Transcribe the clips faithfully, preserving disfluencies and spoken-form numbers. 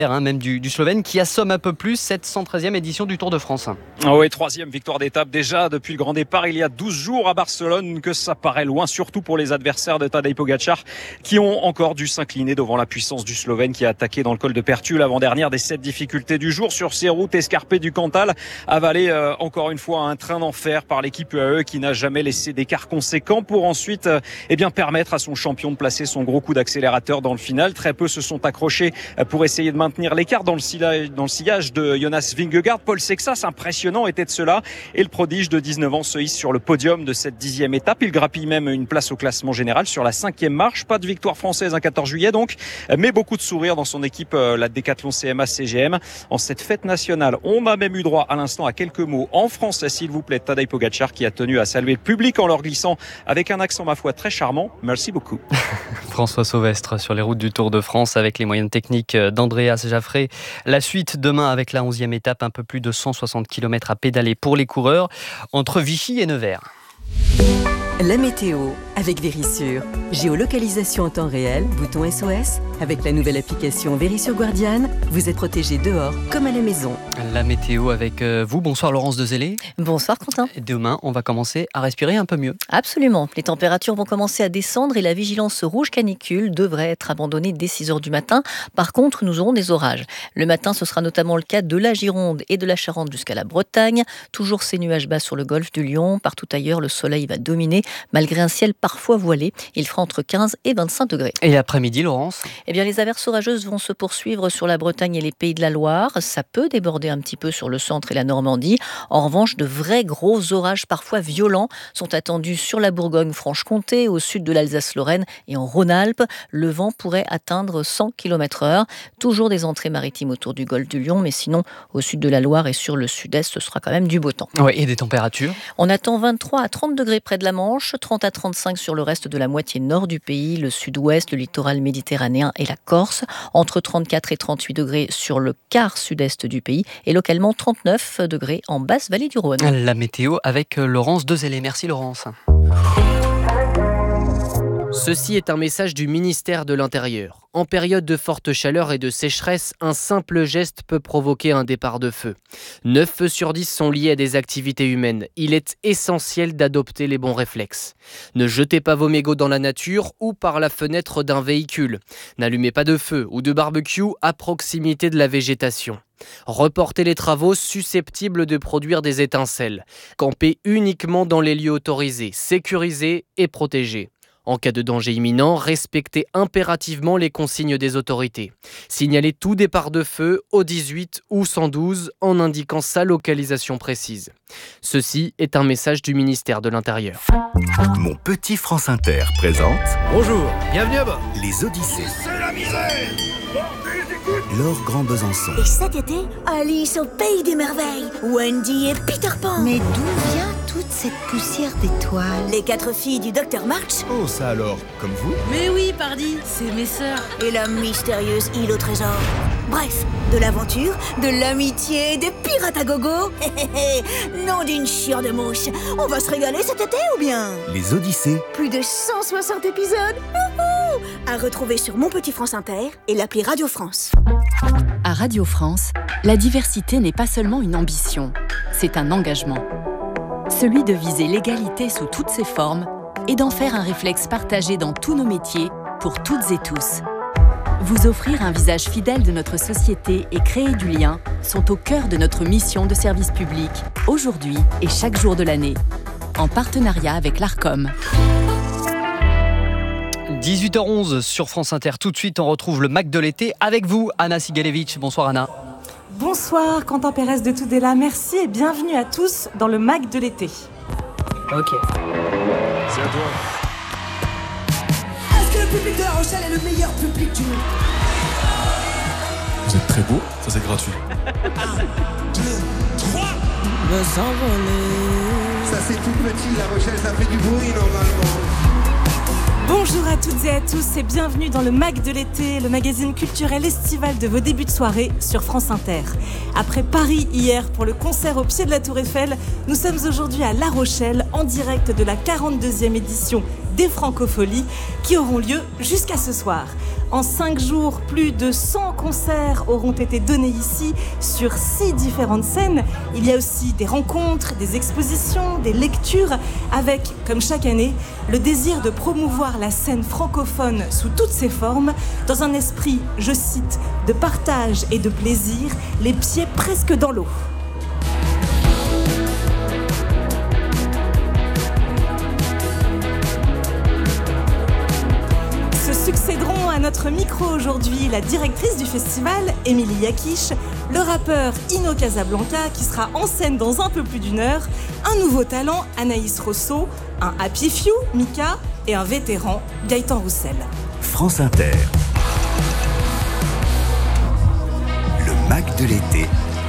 Même du, du Slovène qui assomme un peu plus cette cent treizième édition du Tour de France. Ah oui, troisième victoire d'étape déjà depuis le grand départ il y a douze jours à Barcelone, que ça paraît loin, surtout pour les adversaires de Tadej Pogačar qui ont encore dû s'incliner devant la puissance du Slovène qui a attaqué dans le col de Pertu, l'avant-dernière des sept difficultés du jour sur ces routes escarpées du Cantal, avalé euh, encore une fois un train d'enfer par l'équipe U A E qui n'a jamais laissé d'écart conséquent pour ensuite euh, eh bien permettre à son champion de placer son gros coup d'accélérateur dans le final. Très peu se sont accrochés pour essayer de maintenir l'écart dans le sillage, dans le sillage de Jonas Vingegaard. Paul Sexas, impressionnant, était de cela. Et le prodige de dix-neuf ans se hisse sur le podium de cette dixième étape. Il grappille même une place au classement général sur la cinquième marche. Pas de victoire française un quatorze juillet donc, mais beaucoup de sourires dans son équipe, la Décathlon C M A C G M. En cette fête nationale, on a même eu droit à l'instant à quelques mots en français, s'il vous plaît, Tadej Pogačar qui a tenu à saluer le public en leur glissant avec un accent, ma foi, très charmant. Merci beaucoup. François Sauvestre sur les routes du Tour de France avec les moyennes techniques d'Andreas Jaffré. La suite demain avec la onzième étape, un peu plus de cent soixante kilomètres à pédaler pour les coureurs entre Vichy et Nevers. La météo avec Verisure. Géolocalisation en temps réel, bouton S O S. Avec la nouvelle application Verisure Guardian, vous êtes protégé dehors comme à la maison. La météo avec vous. Bonsoir Laurence Dezellé. Bonsoir Quentin. Demain, on va commencer à respirer un peu mieux. Absolument. Les températures vont commencer à descendre et la vigilance rouge canicule devrait être abandonnée dès six heures du matin. Par contre, nous aurons des orages. Le matin, ce sera notamment le cas de la Gironde et de la Charente jusqu'à la Bretagne. Toujours ces nuages bas sur le golfe du Lion. Partout ailleurs, le soleil va dominer malgré un ciel parfois voilé. Il fera entre quinze et vingt-cinq degrés. Et l'après-midi, Laurence ? Eh bien, les averses orageuses vont se poursuivre sur la Bretagne et les Pays de la Loire. Ça peut déborder un petit peu sur le centre et la Normandie. En revanche, de vrais gros orages parfois violents sont attendus sur la Bourgogne-Franche-Comté, au sud de l'Alsace-Lorraine et en Rhône-Alpes. Le vent pourrait atteindre cent kilomètres heure. Toujours des entrées maritimes autour du golfe du Lion, mais sinon, au sud de la Loire et sur le sud-est, ce sera quand même du beau temps. Ouais, et des températures ? On attend vingt-trois à trente degrés près de la Manche, trente à trente-cinq sur le reste de la moitié nord du pays, le sud-ouest, le littoral méditerranéen et la Corse, entre trente-quatre et trente-huit degrés sur le quart sud-est du pays et localement trente-neuf degrés en basse vallée du Rhône. La météo avec Laurence Dezellé. Merci Laurence. Ceci est un message du ministère de l'Intérieur. En période de forte chaleur et de sécheresse, un simple geste peut provoquer un départ de feu. neuf feux sur dix sont liés à des activités humaines. Il est essentiel d'adopter les bons réflexes. Ne jetez pas vos mégots dans la nature ou par la fenêtre d'un véhicule. N'allumez pas de feu ou de barbecue à proximité de la végétation. Reportez les travaux susceptibles de produire des étincelles. Campez uniquement dans les lieux autorisés, sécurisés et protégés. En cas de danger imminent, respectez impérativement les consignes des autorités. Signalez tout départ de feu au dix-huit ou cent douze en indiquant sa localisation précise. Ceci est un message du ministère de l'Intérieur. Mon petit France Inter présente... Bonjour, bienvenue à bord. Les Odyssées. C'est la misère. Laure Grand Besançon. Et cet été, Alice au pays des merveilles. Wendy et Peter Pan. Mais d'où vient toute cette poussière d'étoiles? Les quatre filles du docteur March. Oh, ça alors, comme vous? Mais oui, pardi, c'est mes sœurs. Et la mystérieuse île au trésor. Bref, de l'aventure, de l'amitié, des pirates à gogo. Non d'une chiure de mouche. On va se régaler cet été ou bien? Les Odyssées. Plus de cent soixante épisodes. Wouhou, à retrouver sur Mon Petit France Inter et l'appli Radio France. À Radio France, la diversité n'est pas seulement une ambition, c'est un engagement. Celui de viser l'égalité sous toutes ses formes et d'en faire un réflexe partagé dans tous nos métiers, pour toutes et tous. Vous offrir un visage fidèle de notre société et créer du lien sont au cœur de notre mission de service public, aujourd'hui et chaque jour de l'année, en partenariat avec l'Arcom. dix-huit heures onze sur France Inter. Tout de suite, on retrouve le Mac de l'été avec vous, Anna Sigalevitch. Bonsoir Anna. Bonsoir Quentin Pérez de Tudela. Merci et bienvenue à tous dans le Mac de l'été. Ok. C'est à toi. Est-ce que le public de La Rochelle est le meilleur public du monde? Vous êtes très beau, ça c'est gratuit. un, deux, trois. Me s'envoler. Ça c'est tout petit, La Rochelle, ça fait du bruit normalement. Bonjour à toutes et à tous et bienvenue dans le Mac de l'été, le magazine culturel estival de vos débuts de soirée sur France Inter. Après Paris hier pour le concert au pied de la Tour Eiffel, nous sommes aujourd'hui à La Rochelle en direct de la quarante-deuxième édition des Francopholies qui auront lieu jusqu'à ce soir. En cinq jours, plus de cent concerts auront été donnés ici sur six différentes scènes. Il y a aussi des rencontres, des expositions, des lectures avec, comme chaque année, le désir de promouvoir la scène francophone sous toutes ses formes dans un esprit, je cite, de partage et de plaisir, les pieds presque dans l'eau. Succéderont à notre micro aujourd'hui la directrice du festival, Émilie Yakish, le rappeur Ino Casablanca qui sera en scène dans un peu plus d'une heure, un nouveau talent, Anaïs Rosso, un Happy Few, Mika, et un vétéran, Gaëtan Roussel. France Inter. Le Mac de l'été.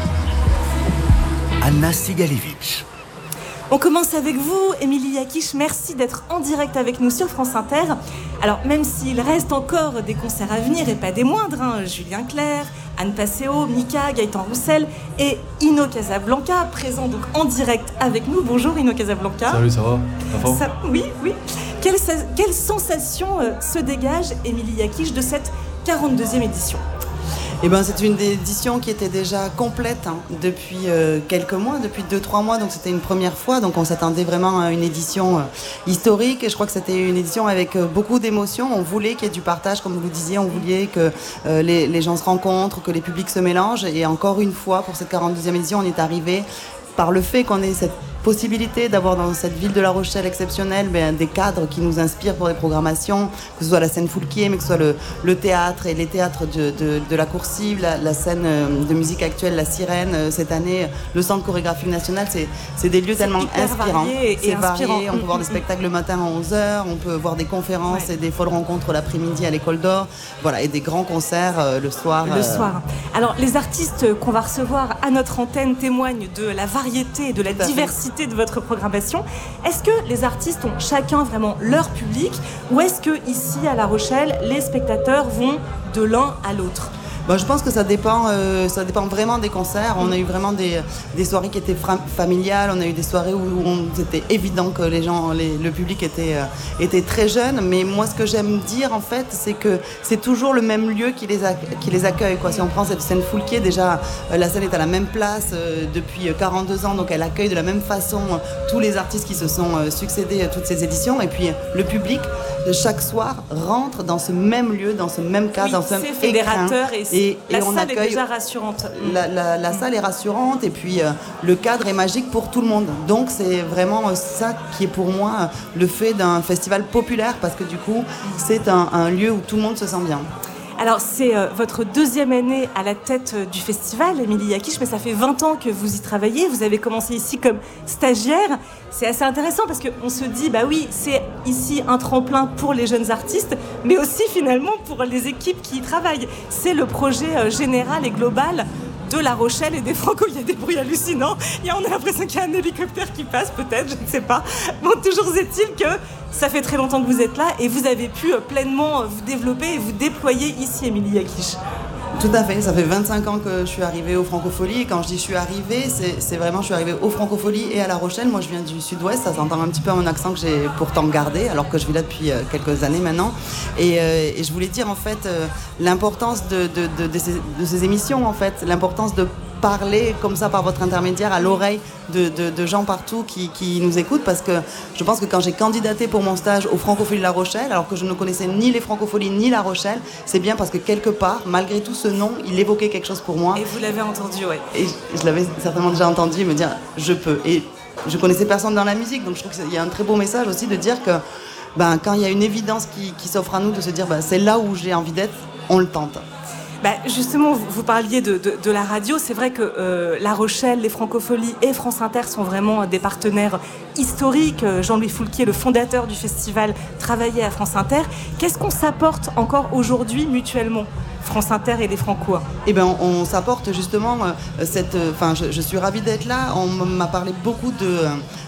Anna Sigalievich. On commence avec vous, Émilie Yakish. Merci d'être en direct avec nous sur France Inter. Alors, même s'il reste encore des concerts à venir, et pas des moindres, hein, Julien Clerc, Anne Passeo, Mika, Gaëtan Roussel et Ino Casablanca, présents donc en direct avec nous. Bonjour Ino Casablanca. Salut, ça va? Ça, Oui, oui. Quelle, quelle sensation euh, se dégage, Émilie Yakish, de cette quarante-deuxième édition? Eh ben, c'est une édition qui était déjà complète hein, depuis euh, quelques mois, depuis deux trois mois, donc c'était une première fois, donc on s'attendait vraiment à une édition euh, historique, et je crois que c'était une édition avec euh, beaucoup d'émotions. On voulait qu'il y ait du partage, comme vous le disiez, on voulait que euh, les, les gens se rencontrent, que les publics se mélangent, et encore une fois, pour cette quarante-deuxième édition, on est arrivé par le fait qu'on ait cette possibilité d'avoir dans cette ville de La Rochelle exceptionnelle ben, des cadres qui nous inspirent pour les programmations, que ce soit la scène Foulquier, mais que ce soit le, le théâtre et les théâtres de, de, de la Coursive, la, la scène de musique actuelle, la Sirène, cette année, le Centre chorégraphique national, c'est, c'est des lieux c'est tellement inspirants. Et, c'est et varié, on peut voir des spectacles le matin à onze heures, on peut voir des conférences ouais. et des folles rencontres l'après-midi à l'École d'Or, voilà, et des grands concerts euh, le soir. Le euh... soir. Alors, les artistes qu'on va recevoir à notre antenne témoignent de la variété et de la diversité de votre programmation. Est-ce que les artistes ont chacun vraiment leur public, ou est-ce que ici à La Rochelle, les spectateurs vont de l'un à l'autre? Bon, je pense que ça dépend, euh, ça dépend vraiment des concerts. On a eu vraiment des, des soirées qui étaient fra- familiales. On a eu des soirées où, où c'était évident que les gens, les, le public était, euh, était très jeune. Mais moi, ce que j'aime dire, en fait, c'est que c'est toujours le même lieu qui les, acc- qui les accueille, quoi. Si on prend cette scène Foulquier, déjà, euh, la scène est à la même place euh, depuis quarante-deux ans. Donc, elle accueille de la même façon euh, tous les artistes qui se sont euh, succédés à toutes ces éditions. Et puis, le public, de chaque soir, rentre dans ce même lieu, dans ce même cadre, oui, dans ce même c'est fédérateur et Et, la et salle on accueille, est déjà rassurante. La, la, la salle est rassurante et puis euh, le cadre est magique pour tout le monde. Donc c'est vraiment euh, ça qui est pour moi euh, le fait d'un festival populaire, parce que du coup c'est un, un lieu où tout le monde se sent bien. Alors, c'est euh, votre deuxième année à la tête euh, du festival, Émilie Yakish, mais ça fait vingt ans que vous y travaillez. Vous avez commencé ici comme stagiaire. C'est assez intéressant parce qu'on se dit, bah oui, c'est ici un tremplin pour les jeunes artistes, mais aussi finalement pour les équipes qui y travaillent. C'est le projet euh, général et global de La Rochelle et des Franco. Il y a des bruits hallucinants. Il y a, on a l'impression qu'il y a un hélicoptère qui passe, peut-être, je ne sais pas. Bon, toujours est-il que ça fait très longtemps que vous êtes là et vous avez pu pleinement vous développer et vous déployer ici, Émilie Yakish. Tout à fait, ça fait vingt-cinq ans que je suis arrivée aux Francopholies, et quand je dis je suis arrivée, c'est, c'est vraiment je suis arrivée aux Francopholies et à La Rochelle. Moi je viens du sud-ouest, ça s'entend un petit peu à mon accent que j'ai pourtant gardé alors que je vis là depuis euh, quelques années maintenant, et, euh, et je voulais dire en fait euh, l'importance de, de, de, de, ces, de ces émissions, en fait, l'importance de parler comme ça par votre intermédiaire à l'oreille de, de, de gens partout qui, qui nous écoutent, parce que je pense que quand j'ai candidaté pour mon stage aux Francopholies de La Rochelle, alors que je ne connaissais ni les Francopholies ni La Rochelle, c'est bien parce que quelque part, malgré tout ce nom, il évoquait quelque chose pour moi. Et vous l'avez entendu, oui. Et je, je l'avais certainement déjà entendu et me dire je peux. Et je connaissais personne dans la musique, donc je trouve qu'il y a un très beau message aussi de dire que ben, quand il y a une évidence qui, qui s'offre à nous, de se dire ben, c'est là où j'ai envie d'être, on le tente. Bah justement, vous, vous parliez de, de, de la radio. C'est vrai que euh, La Rochelle, les Francopholies et France Inter sont vraiment des partenaires historiques. Jean-Louis Foulquier, le fondateur du festival, travaillait à France Inter. Qu'est-ce qu'on s'apporte encore aujourd'hui mutuellement, France Inter et les Franco? Eh ben, on, on s'apporte justement euh, cette. Enfin, euh, je, je suis ravie d'être là. On m'a parlé beaucoup de. Euh,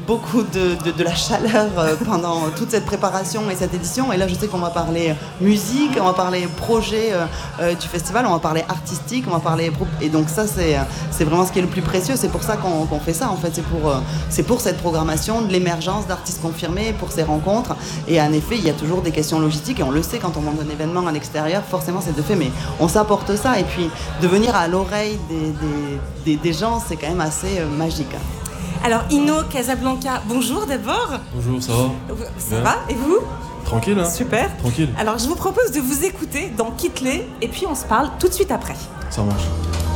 beaucoup de, de, de la chaleur euh, pendant toute cette préparation et cette édition. Et là, je sais qu'on va parler musique, on va parler projet euh, euh, du festival, on va parler artistique, on va parler... Et donc ça, c'est, c'est vraiment ce qui est le plus précieux. C'est pour ça qu'on, qu'on fait ça, en fait. C'est pour, euh, c'est pour cette programmation, de l'émergence d'artistes confirmés, pour ces rencontres. Et en effet, il y a toujours des questions logistiques. Et on le sait, quand on monte un événement à l'extérieur, forcément, c'est de fait. Mais on s'apporte ça. Et puis, de venir à l'oreille des, des, des, des gens, c'est quand même assez euh, magique. Alors, Inno Casablanca, bonjour d'abord. Bonjour, ça va? Ça Bien. va, et vous? Tranquille, hein? Super. Tranquille. Alors, je vous propose de vous écouter dans Quitte-les, et puis on se parle tout de suite après. Ça marche.